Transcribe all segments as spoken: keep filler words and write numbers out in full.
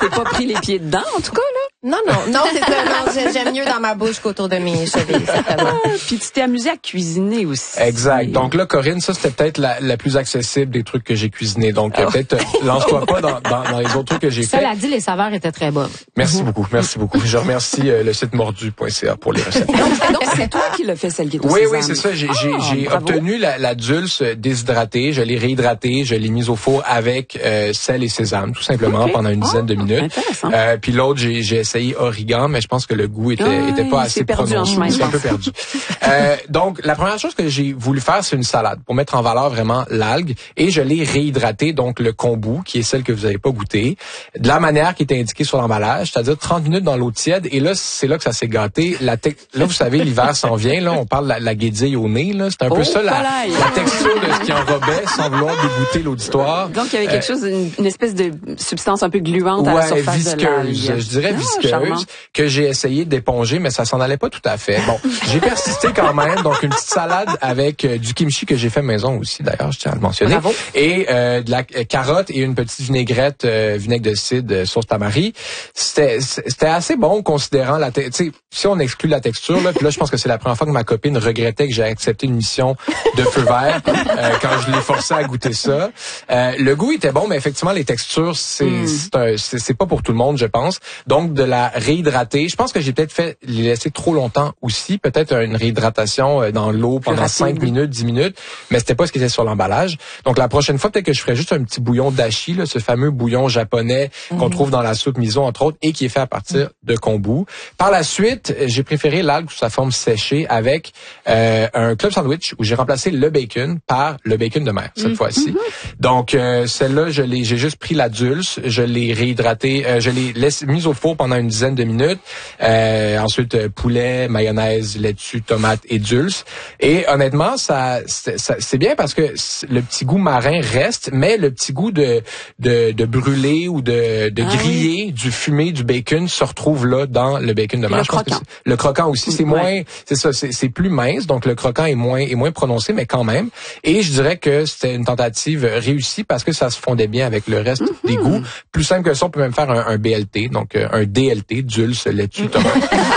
t'es pas pris les pieds dedans, en tout cas, là? Non, non, non, c'est ça. Non, j'aime mieux dans ma bouche qu'autour de mes chevilles, certainement. Puis tu t'es amusé à cuisiner aussi. Exact. Donc là, Corinne, ça, c'était peut-être la, la plus accessible des trucs que j'ai cuisinés. Donc, oh. peut-être, euh, lance-toi pas dans, dans, dans les autres trucs que j'ai fait. Cela dit, les saveurs étaient très bonnes. Merci mm-hmm. beaucoup, merci beaucoup. Je remercie euh, le site mordu point c a pour les recettes. Donc, donc c'est toi qui l'as fait, celle qui est au Oui, sésame. oui, c'est ça. J'ai, oh, j'ai, j'ai obtenu la, la dulce déshydratée. Je l'ai réhydratée. Je l'ai mise au four avec euh, sel et sésame, tout simplement, okay. pendant une dizaine oh, de minutes. Intéressant. Euh, puis l'autre, j'ai, j'ai essayé origan, mais je pense que le goût était, oh, était pas assez prononcé. C'est un peu perdu. euh, donc, la première chose que j'ai voulu faire, c'est une salade pour mettre en valeur vraiment l'algue. Et je l'ai réhydraté, donc le kombu, qui est celle que vous n'avez pas goûté, de la manière qui était indiquée sur l'emballage, c'est-à-dire trente minutes dans l'eau tiède. Et là, c'est là que ça s'est gâté. La te- là, vous savez, l'hiver s'en vient. Là, on parle de la, la guédille au nez. Là, c'est un oh, peu ça la, la texture de ce qui enrobait, sans vouloir dégoûter l'auditoire. Donc, il y avait quelque euh, chose, une, une espèce de substance un peu gluante ouais, à la surface visqueuse, de l'algue. Je dirais ah, visqueuse, charmant. Que j'ai essayé d'éponger, mais ça s'en allait pas tout à fait. Bon, j'ai persisté quand même. Donc, une petite salade avec euh, du kimchi que j'ai fait maison aussi, d'ailleurs, je tiens à le mentionner. Bravo. Et euh, de la euh, carotte et une petite vinaigrette, euh, vinaigre de cidre, euh, sauce tamari. C'était, c'était assez bon, considérant la, tu sais, si on exclut la texture, là, puis là, je pense que c'est la première fois que ma copine regrettait que j'ai accepté une mission de feu vert euh, quand je l'ai forcé à goûter ça. Euh, le goût était bon, mais effectivement, les textures, c'est, mm. c'est, un, c'est, c'est pas pour tout le monde, je pense. Donc, de la réhydrater. Je pense que j'ai peut-être fait les laisser trop longtemps aussi. Peut-être une réhydratation dans l'eau pendant cinq minutes, dix minutes, mais c'était pas ce qui était sur l'emballage. Donc, la prochaine fois, peut-être que je ferais juste un petit bouillon d'ashi, là, ce fameux bouillon japonais mm. qu'on trouve dans la soupe miso, entre autres, et qui est fait à partir mm. de kombu. Par la suite, j'ai préféré l'algue sous sa forme séchée avec euh, un club sandwich où j'ai remplacé le bacon par le bacon de mer, cette mm. fois-ci. Mm-hmm. Donc, euh, celle-là, je l'ai, j'ai juste pris la dulce, je l'ai réhydraté, euh, je l'ai laissé, mise au four pendant une dizaine de minutes. Euh, ensuite, euh, poulet, mayonnaise, laitue, tomate et dulce. Et honnêtement, ça, c'est, ça, c'est bien parce que le petit goût marin reste, mais le petit goût de de, de brûlé ou de, de ah, grillé, oui. du fumé, du bacon se retrouve là dans le bacon de mer. Le croquant. Le croquant aussi, c'est ouais. moins, c'est ça, c'est, c'est plus mince, donc le croquant est moins est moins prononcé, mais quand même. Et je dirais que c'était une tentative réussie parce que ça se fondait bien avec le reste mm-hmm. des goûts. Plus simple que ça, on peut même faire un, un B L T, donc un D L T, dulce, laitue, tomate.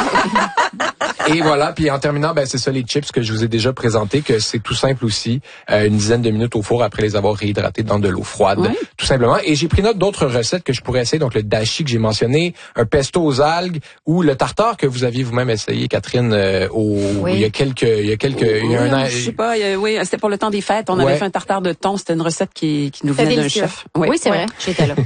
Et voilà, puis en terminant, ben c'est ça les chips que je vous ai déjà présentés, que c'est tout simple aussi, euh, une dizaine de minutes au four après les avoir réhydratés dans de l'eau froide, oui. tout simplement. Et j'ai pris note d'autres recettes que je pourrais essayer, donc le dashi que j'ai mentionné, un pesto aux algues ou le tartare que vous aviez vous-même essayé, Catherine, euh, au oui. il y a quelques, il y a quelques, oui, il y a un an. Je sais pas, euh, oui, c'était pour le temps des fêtes, on ouais. avait fait un tartare de thon, c'était une recette qui, qui nous venait d'un chef. Oui, oui c'est ouais. vrai, j'étais là.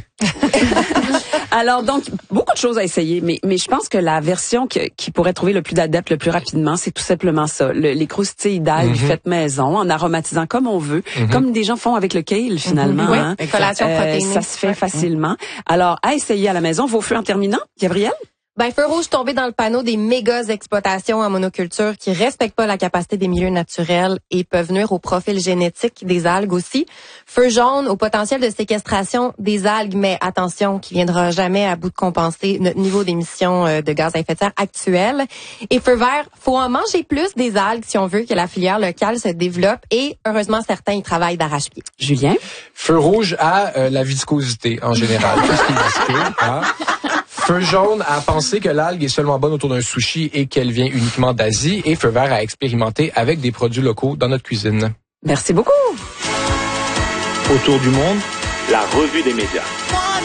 Alors donc beaucoup de choses à essayer, mais mais je pense que la version que, qui pourrait trouver le plus d'adeptes le plus rapidement, c'est tout simplement ça, le, les croustilles d'algues mm-hmm. faites maison, en aromatisant comme on veut, mm-hmm. comme des gens font avec le kale finalement. Mm-hmm. Hein. Oui, collation euh, protéinée. Ça se fait ouais. facilement. Alors à essayer à la maison. Vos feux en terminant, Gabrielle? Ben, Feu rouge tombé dans le panneau des méga exploitations en monoculture qui respectent pas la capacité des milieux naturels et peuvent nuire au profil génétique des algues aussi. Feu jaune au potentiel de séquestration des algues, mais attention, qui viendra jamais à bout de compenser notre niveau d'émissions de gaz à effet de serre actuel. Et feu vert, faut en manger plus des algues si on veut que la filière locale se développe et heureusement certains y travaillent d'arrache-pied. Julien? Feu rouge à euh, la viscosité en général. Qu'est-ce qui est visqueux, hein? Feu jaune à penser que l'algue est seulement bonne autour d'un sushi et qu'elle vient uniquement d'Asie. Et feu vert à expérimenter avec des produits locaux dans notre cuisine. Merci beaucoup. Autour du monde, la revue des médias.